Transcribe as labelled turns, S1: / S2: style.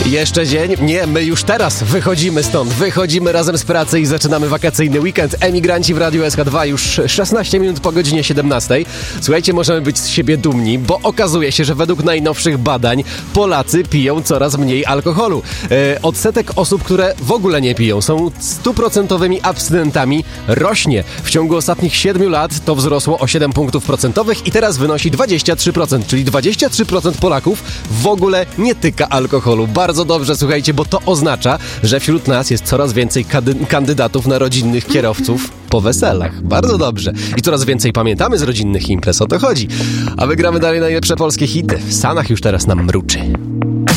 S1: Jeszcze dzień? Nie, my już teraz wychodzimy stąd. Wychodzimy razem z pracy i zaczynamy wakacyjny weekend. Emigranci w Radiu SK2 już 16 minut po godzinie 17. Słuchajcie, możemy być z siebie dumni, bo okazuje się, że według najnowszych badań Polacy piją coraz mniej alkoholu. Odsetek osób, które w ogóle nie piją, są 100% abstynentami, rośnie. W ciągu ostatnich 7 lat to wzrosło o 7 punktów procentowych i teraz wynosi 23%, czyli 23% Polaków w ogóle nie tyka alkoholu. Bardzo dobrze, słuchajcie, bo to oznacza, że wśród nas jest coraz więcej kandydatów na rodzinnych kierowców po weselach. Bardzo dobrze. I coraz więcej pamiętamy z rodzinnych imprez, o to chodzi. A my gramy dalej najlepsze polskie hity. W Stanach już teraz nam mruczy.